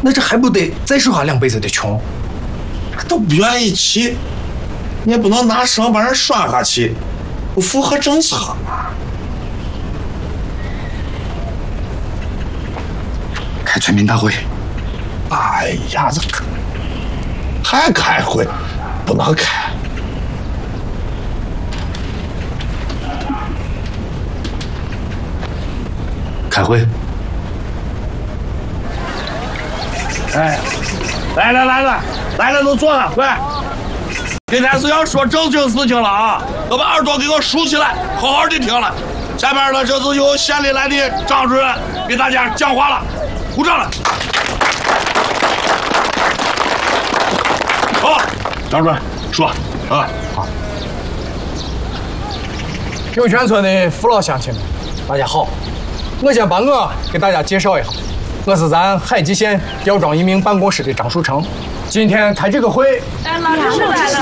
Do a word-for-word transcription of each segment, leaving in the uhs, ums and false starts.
那这还不得再受下两辈子的穷？ 都不愿意去，你也不能拿绳把人拴下去，不符合正气。 开村民大会。 哎呀，这还开会，不能开。 开会。 哎，来来来来，来来都坐下，快！今天是要说正经事情了啊，都把耳朵给我竖起来，好好的听了。下面呢，这是由县里来的张主任给大家讲话了，鼓掌了。好，张主任说啊。好。 涌泉村的父老乡亲们，大家好，我先把我给大家介绍一下。我是咱海吉县刁庄移民办公室的张树成，今天开这个会。哎，老师来了。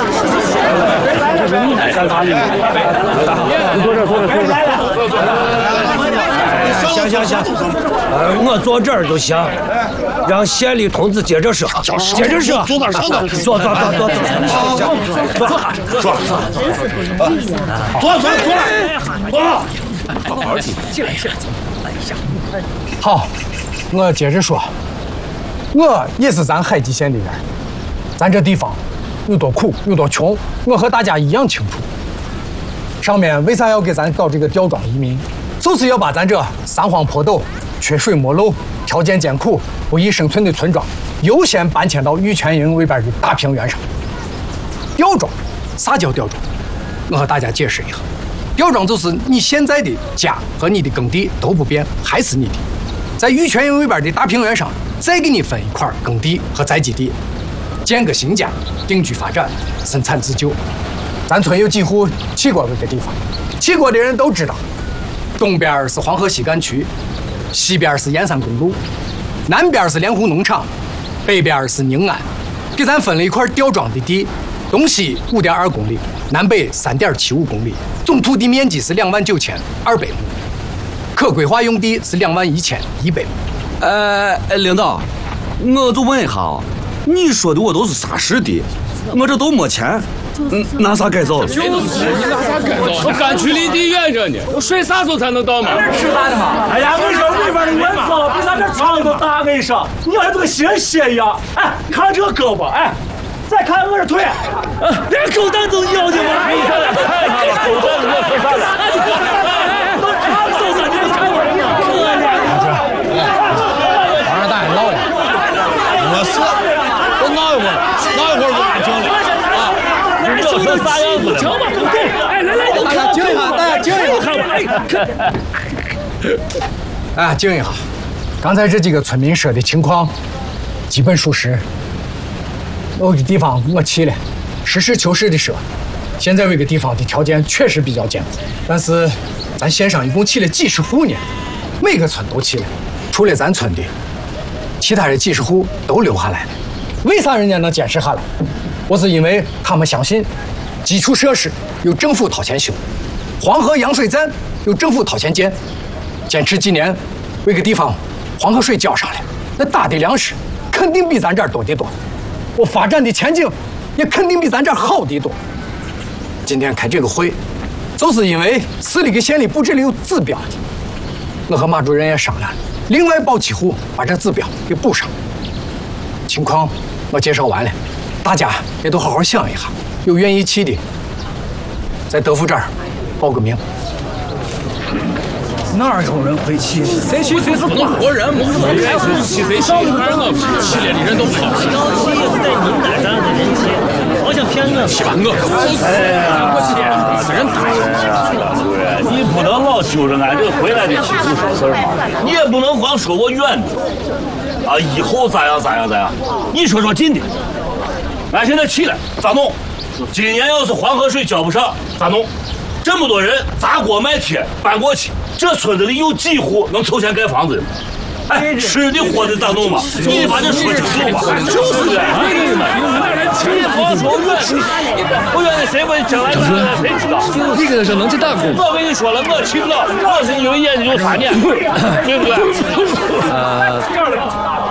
行行行，呃，我坐这儿就行，让县里同志接着说，接着说， 坐那上头， 坐坐坐坐坐，坐坐坐，坐坐坐来，坐，好好听， 进来进来进来，哎呀，好。我接着说，我也是咱海吉县的人，咱这地方有多苦有多穷，我和大家一样清楚。上面为啥要给咱搞这个刁庄移民，就是要把咱这三荒坡陡、缺水没漏、条件艰苦、不易生存的村庄优先搬迁到玉泉营外边的大平原上。刁庄，啥叫刁庄？我和大家解释一下，刁庄就是你现在的家和你的耕地都不变，还是你的。在玉泉营外边的大平原上，再给你分一块耕地和宅基地，建个新家，定居发展，生产自救。咱村有几户去过这个地方，去过的人都知道，东边是黄河西干区，西边是燕山公路，南边是莲湖农场，北边是宁安，给咱分了一块刁庄的地，东西五点二公里，南北三点七五公里，总土地面积是两万九千二百亩。可规划用地是两万一千一百亩。 呃，领导，我就问一下啊，你说的我都是啥实地？我这都没钱，嗯，拿啥改造？ 就是你拿啥改造？我赶去离地远着呢，我睡啥时候才能到嘛？ 吃饭的嘛？哎呀，我说里边的院子比咱这厂都大，我跟你说，你还这个新鞋一样。哎，看这个胳膊，哎，再看我这腿，呃，连狗蛋都要的吗？哎呀，狗蛋我说啥了？ 这是啥样子的？哎，来来，都看静一下，大家静一下。哎，静一下。刚才这几个村民说的情况，基本属实。有个地方我去了，实事求是的说，现在这个地方的条件确实比较艰苦，但是咱县上一共去了几十户呢，每个村都去了，除了咱村的，其他的几十户都留下来了。为啥人家能坚持下来？我是因为他们相信，基础设施由政府掏钱修，黄河扬水站由政府掏钱建，坚持几年，这个地方黄河水浇上来，那打的粮食肯定比咱这儿多得多，我发展的前景也肯定比咱这儿好得多。今天开这个会，就是因为市里跟县里布置里有指标的，我和马主任也商量了，另外报几户把这指标给补上。情况我介绍完了。大家也都好好想一下，有愿意去的，在德福这儿报个名。 哪有人会去？谁去谁是不能活人嘛？谁去谁去？还是我去了的人都跑。 在您哪上的人气，好像骗我。 欺瞒我！ 哎呀， 我人打主任，你不能老揪着俺这回来的亲属说事儿嘛，你也不能光说我远的啊，以后咋样咋样咋样？你说说近的。俺现在去了咋弄？今年要是黄河水浇不上咋弄？这么多人砸锅卖铁搬过去，这村子里有几户能凑钱盖房子？哎，吃的喝的咋弄嘛？你把这说清楚吧。就是的，你光说远的，不远的谁会将来谁知道？ 你跟他说能去打工。 我跟你说了，我去不了，我是因为眼睛有啥呢？对不对？ 呃。